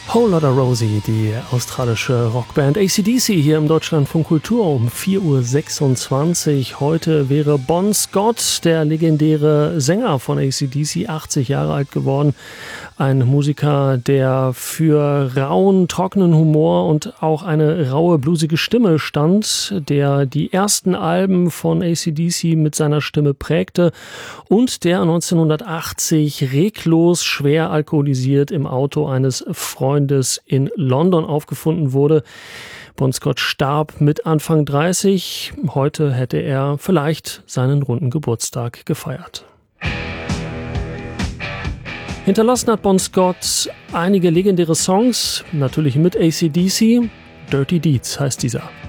Whole Lotta Rosie, die australische Rockband AC/DC hier im Deutschlandfunk Kultur um 4.26 Uhr. Heute wäre Bon Scott, der legendäre Sänger von AC/DC, 80 Jahre alt geworden. Ein Musiker, der für rauen, trockenen Humor und auch eine raue, bluesige Stimme stand, der die ersten Alben von AC/DC mit seiner Stimme prägte und der 1980 reglos schwer alkoholisiert im Auto eines Freundes in London aufgefunden wurde. Bon Scott starb mit Anfang 30. Heute hätte er vielleicht seinen runden Geburtstag gefeiert. Hinterlassen hat Bon Scott einige legendäre Songs, natürlich mit AC/DC. Dirty Deeds heißt dieser.